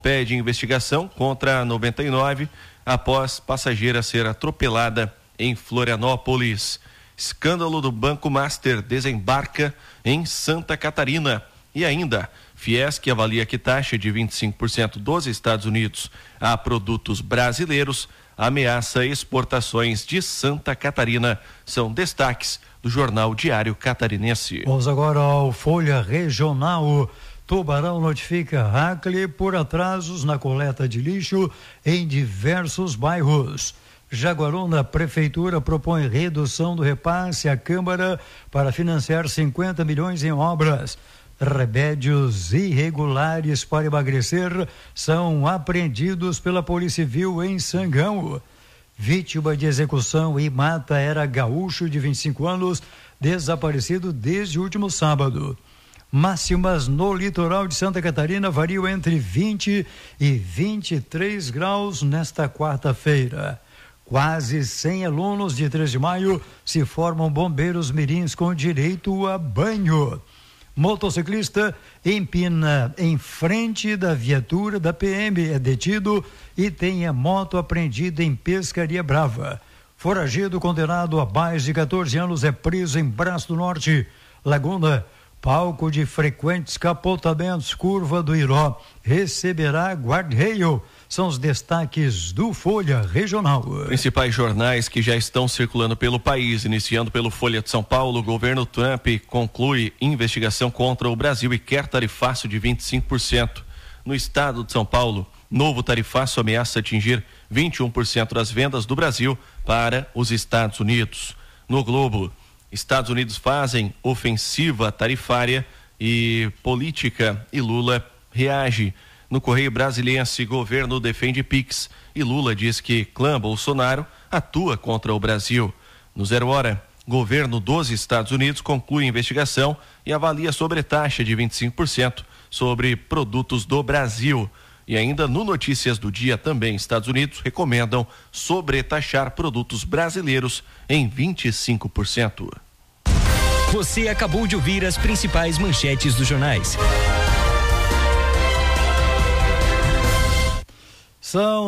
pede investigação contra a 99 após passageira ser atropelada em Florianópolis. Escândalo do Banco Master desembarca em Santa Catarina. E ainda, Fiesc avalia que taxa de 25% dos Estados Unidos a produtos brasileiros ameaça exportações de Santa Catarina. São destaques do Jornal Diário Catarinense. Vamos agora ao Folha Regional. Tubarão notifica Hackley por atrasos na coleta de lixo em diversos bairros. Jaguaruna, Prefeitura propõe redução do repasse à Câmara para financiar 50 milhões em obras. Remédios irregulares para emagrecer são apreendidos pela Polícia Civil em Sangão. Vítima de execução e mata era gaúcho de 25 anos, desaparecido desde o último sábado. Máximas no litoral de Santa Catarina variam entre 20 e 23 graus nesta quarta-feira. Quase 100 alunos de 3 de maio se formam bombeiros mirins com direito a banho. Motociclista empina em frente da viatura da PM, é detido e tem a moto apreendida em Pescaria Brava. Foragido condenado a mais de 14 anos é preso em Braço do Norte. Laguna, palco de frequentes capotamentos, curva do Iró, receberá guarda-reio. São os destaques do Folha Regional. Principais jornais que já estão circulando pelo país, iniciando pelo Folha de São Paulo. O governo Trump conclui investigação contra o Brasil e quer tarifaço de 25%. No estado de São Paulo, novo tarifaço ameaça atingir 21% das vendas do Brasil para os Estados Unidos. No Globo, Estados Unidos fazem ofensiva tarifária e política e Lula reage. No Correio Brasiliense, governo defende Pix e Lula diz que clã Bolsonaro atua contra o Brasil. No 0 Hora, governo dos Estados Unidos conclui investigação e avalia sobretaxa de 25% sobre produtos do Brasil. E ainda no Notícias do Dia também, Estados Unidos recomendam sobretaxar produtos brasileiros em 25%. Você acabou de ouvir as principais manchetes dos jornais. São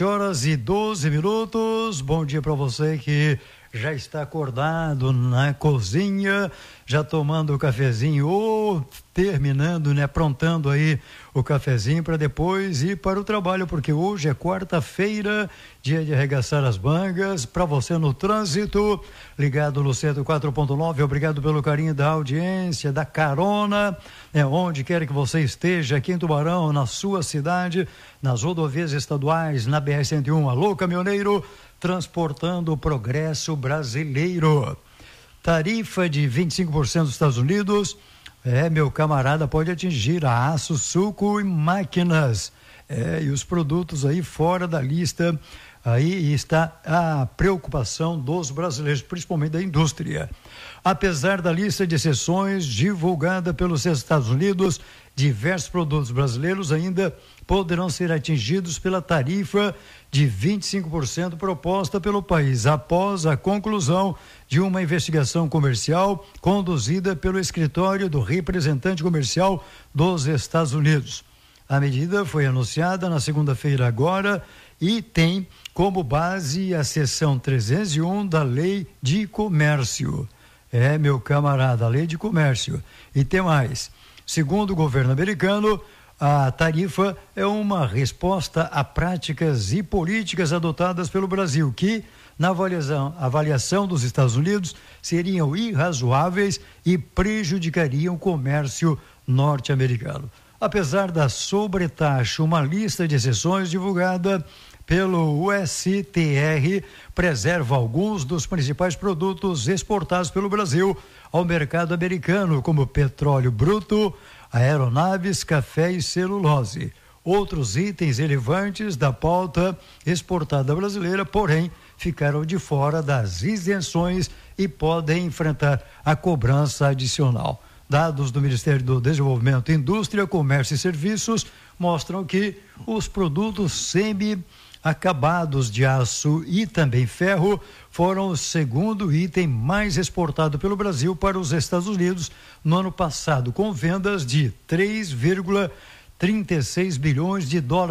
7h12. Bom dia para você que já está acordado na cozinha, já tomando o cafezinho ou terminando, aprontando aí o cafezinho para depois ir para o trabalho, porque hoje é quarta-feira, dia de arregaçar as mangas. Para você no trânsito, ligado no 104.9, obrigado pelo carinho da audiência, da carona, onde quer que você esteja, aqui em Tubarão, na sua cidade, nas rodovias estaduais, na BR-101. Alô, caminhoneiro, transportando o progresso brasileiro. Tarifa de 25% dos Estados Unidos, meu camarada, pode atingir a Aço, Suco e Máquinas. E os produtos aí fora da lista, aí está a preocupação dos brasileiros, principalmente da indústria. Apesar da lista de exceções divulgada pelos Estados Unidos, diversos produtos brasileiros ainda poderão ser atingidos pela tarifa de 25% proposta pelo país, após a conclusão de uma investigação comercial conduzida pelo escritório do representante comercial dos Estados Unidos. A medida foi anunciada na segunda-feira agora e tem como base a seção 301 da Lei de Comércio. Meu camarada, a Lei de Comércio. E tem mais. Segundo o governo americano, a tarifa é uma resposta a práticas e políticas adotadas pelo Brasil, que, na avaliação dos Estados Unidos, seriam irrazoáveis e prejudicariam o comércio norte-americano. Apesar da sobretaxa, uma lista de exceções divulgada pelo USTR preserva alguns dos principais produtos exportados pelo Brasil ao mercado americano, como petróleo bruto, aeronaves, café e celulose. Outros itens relevantes da pauta exportada brasileira, porém, ficaram de fora das isenções e podem enfrentar a cobrança adicional. Dados do Ministério do Desenvolvimento, Indústria, Comércio e Serviços mostram que os produtos semi-acabados de aço e também ferro foram o segundo item mais exportado pelo Brasil para os Estados Unidos no ano passado, com vendas de 3,3 36 bilhões de dólares.